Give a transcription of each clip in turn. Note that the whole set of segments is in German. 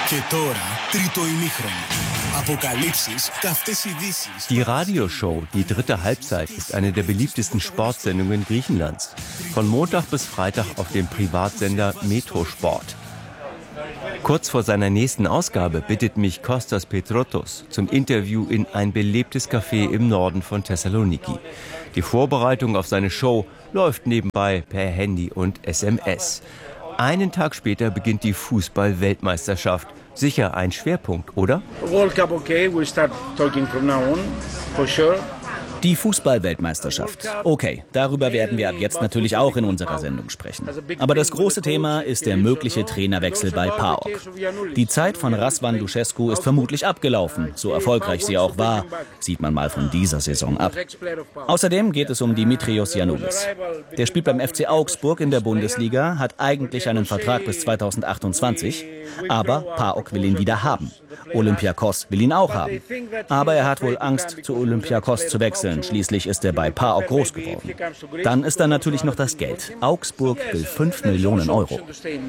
Die Radioshow Die dritte Halbzeit ist eine der beliebtesten Sportsendungen Griechenlands. Von Montag bis Freitag auf dem Privatsender Metrosport. Kurz vor seiner nächsten Ausgabe bittet mich Kostas Petrotos zum Interview in ein belebtes Café im Norden von Thessaloniki. Die Vorbereitung auf seine Show läuft nebenbei per Handy und SMS. Einen Tag später beginnt die Fußball-Weltmeisterschaft. Sicher ein Schwerpunkt, oder? World Cup, okay, we start talking from now on, for sure. Die Fußball-Weltmeisterschaft. Okay, darüber werden wir ab jetzt natürlich auch in unserer Sendung sprechen. Aber das große Thema ist der mögliche Trainerwechsel bei PAOK. Die Zeit von Răzvan Lușescu ist vermutlich abgelaufen. So erfolgreich sie auch war, sieht man mal von dieser Saison ab. Außerdem geht es um Dimitrios Giannoulis. Der spielt beim FC Augsburg in der Bundesliga, hat eigentlich einen Vertrag bis 2028, aber PAOK will ihn wieder haben. Olympiakos will ihn auch haben. Aber er hat wohl Angst, zu Olympiakos zu wechseln. Schließlich ist er bei PAOK groß geworden. Dann ist da natürlich noch das Geld. Augsburg will 5 Millionen Euro.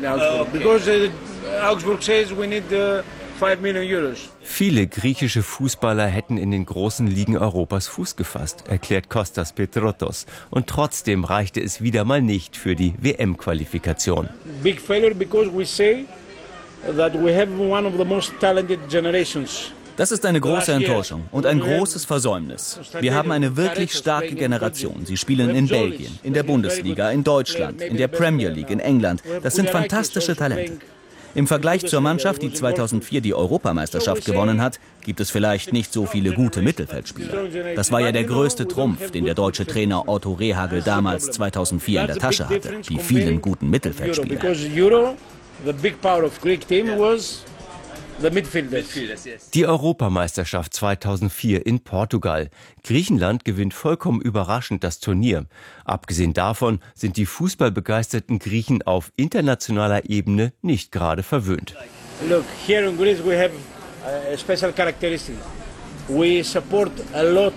Viele griechische Fußballer hätten in den großen Ligen Europas Fuß gefasst, erklärt Kostas Petrotos. Und trotzdem reichte es wieder mal nicht für die WM-Qualifikation. Big failure because we say that we have one of the most talented generations. Das ist eine große Enttäuschung und ein großes Versäumnis. Wir haben eine wirklich starke Generation. Sie spielen in Belgien, in der Bundesliga, in Deutschland, in der Premier League, in England. Das sind fantastische Talente. Im Vergleich zur Mannschaft, die 2004 die Europameisterschaft gewonnen hat, gibt es vielleicht nicht so viele gute Mittelfeldspieler. Das war ja der größte Trumpf, den der deutsche Trainer Otto Rehhagel damals 2004 in der Tasche hatte. Die vielen guten Mittelfeldspieler. The big power of Greek team was the midfielders. Die Europameisterschaft 2004 in Portugal. Griechenland gewinnt vollkommen überraschend das Turnier. Abgesehen davon sind die fußballbegeisterten Griechen auf internationaler Ebene nicht gerade verwöhnt. Look, here in Greece we have a special characteristic. We support a lot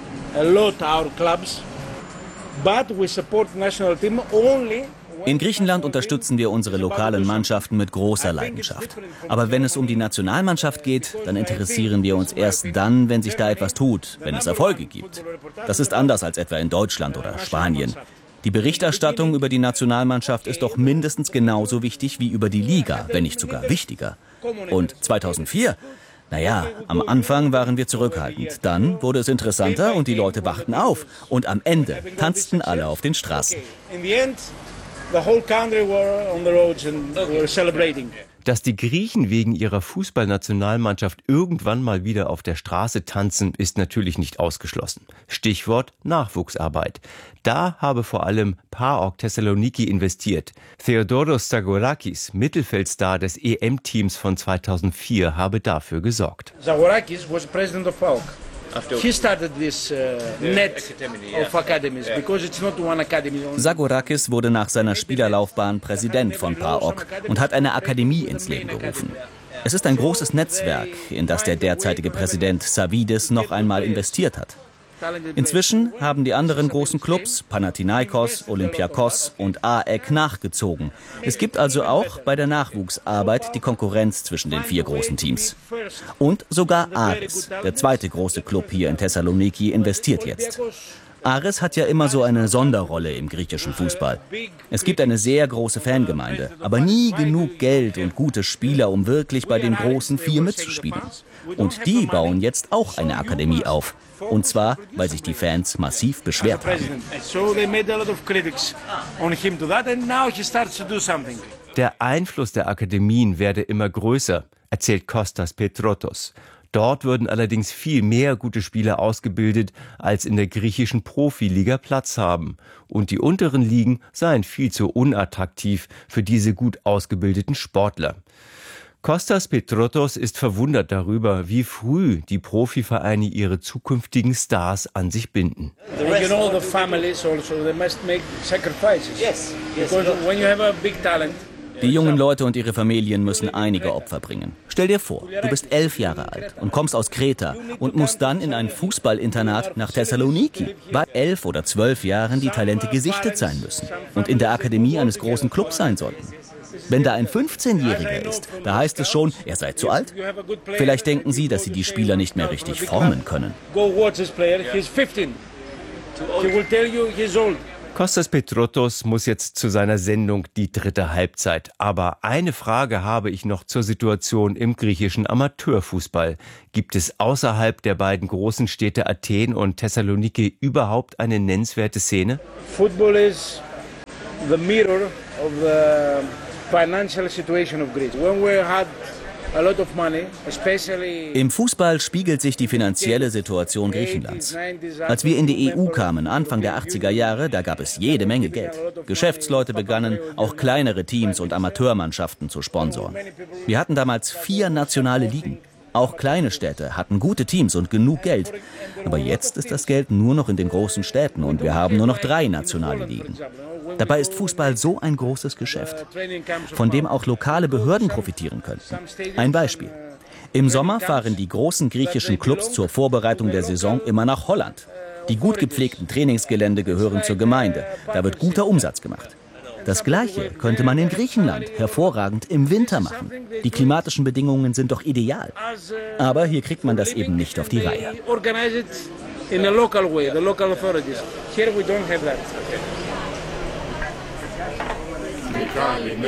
our clubs, but we support national team only. In Griechenland unterstützen wir unsere lokalen Mannschaften mit großer Leidenschaft. Aber wenn es um die Nationalmannschaft geht, dann interessieren wir uns erst dann, wenn sich da etwas tut, wenn es Erfolge gibt. Das ist anders als etwa in Deutschland oder Spanien. Die Berichterstattung über die Nationalmannschaft ist doch mindestens genauso wichtig wie über die Liga, wenn nicht sogar wichtiger. Und 2004? Naja, am Anfang waren wir zurückhaltend. Dann wurde es interessanter und die Leute wachten auf. Und am Ende tanzten alle auf den Straßen. The whole country were on the roads and were celebrating. Dass die Griechen wegen ihrer Fußballnationalmannschaft irgendwann mal wieder auf der Straße tanzen, ist natürlich nicht ausgeschlossen. Stichwort Nachwuchsarbeit. Da habe vor allem PAOK Thessaloniki investiert. Theodoros Zagorakis, Mittelfeldstar des EM-Teams von 2004, habe dafür gesorgt. Zagorakis was president of PAOK. He started this net of academies because it's not one academy. Zagorakis wurde nach seiner Spielerlaufbahn Präsident von PAOK und hat eine Akademie ins Leben gerufen. Es ist ein großes Netzwerk, in das der derzeitige Präsident Savvidis noch einmal investiert hat. Inzwischen haben die anderen großen Clubs, Panathinaikos, Olympiakos und AEK, nachgezogen. Es gibt also auch bei der Nachwuchsarbeit die Konkurrenz zwischen den 4 großen Teams. Und sogar Aris, der zweite große Club hier in Thessaloniki, investiert jetzt. Aris hat ja immer so eine Sonderrolle im griechischen Fußball. Es gibt eine sehr große Fangemeinde, aber nie genug Geld und gute Spieler, um wirklich bei den großen 4 mitzuspielen. Und die bauen jetzt auch eine Akademie auf. Und zwar, weil sich die Fans massiv beschwert haben. Der Einfluss der Akademien werde immer größer, erzählt Kostas Petrotos. Dort würden allerdings viel mehr gute Spieler ausgebildet, als in der griechischen Profiliga Platz haben. Und die unteren Ligen seien viel zu unattraktiv für diese gut ausgebildeten Sportler. Kostas Petrotos ist verwundert darüber, wie früh die Profivereine ihre zukünftigen Stars an sich binden. Die jungen Leute und ihre Familien müssen einige Opfer bringen. Stell dir vor, du bist 11 Jahre alt und kommst aus Kreta und musst dann in ein Fußballinternat nach Thessaloniki. Bei 11 oder 12 Jahren die Talente gesichtet sein müssen und in der Akademie eines großen Clubs sein sollten. Wenn da ein 15-Jähriger ist, da heißt es schon, er sei zu alt. Vielleicht denken Sie, dass Sie die Spieler nicht mehr richtig formen können. Kostas Petrotos muss jetzt zu seiner Sendung Die dritte Halbzeit. Aber eine Frage habe ich noch zur Situation im griechischen Amateurfußball. Gibt es außerhalb der beiden großen Städte Athen und Thessaloniki überhaupt eine nennenswerte Szene? Football is the mirror of the financial situation of Greece. When we had a lot of money, especially Im Fußball spiegelt sich die finanzielle Situation Griechenlands. Als wir in die EU kamen, Anfang der 80er Jahre, da gab es jede Menge Geld. Geschäftsleute begannen, auch kleinere Teams und Amateurmannschaften zu sponsoren. Wir hatten damals 4 nationale Ligen. Auch kleine Städte hatten gute Teams und genug Geld. Aber jetzt ist das Geld nur noch in den großen Städten und wir haben nur noch 3 nationale Ligen. Dabei ist Fußball so ein großes Geschäft, von dem auch lokale Behörden profitieren könnten. Ein Beispiel. Im Sommer fahren die großen griechischen Clubs zur Vorbereitung der Saison immer nach Holland. Die gut gepflegten Trainingsgelände gehören zur Gemeinde. Da wird guter Umsatz gemacht. Das Gleiche könnte man in Griechenland hervorragend im Winter machen. Die klimatischen Bedingungen sind doch ideal. Aber hier kriegt man das eben nicht auf die Reihe. in a local way, the local authorities. Here we don't have that.